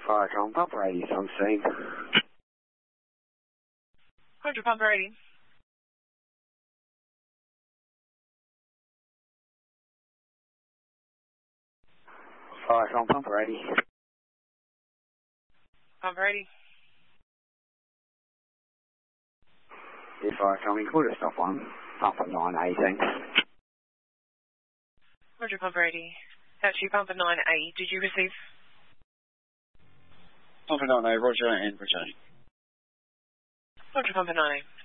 Fire Tom, pump 80 on scene. Roger, pump 80. Fire Tom, pump 80. Pump 80. Yeah, Fire Tom, you could have stopped one. Pump at 918. Roger, pump 80. Actually, pump at 980. Did you receive? Pump at 980, Roger, and returning. Roger, pump at 980.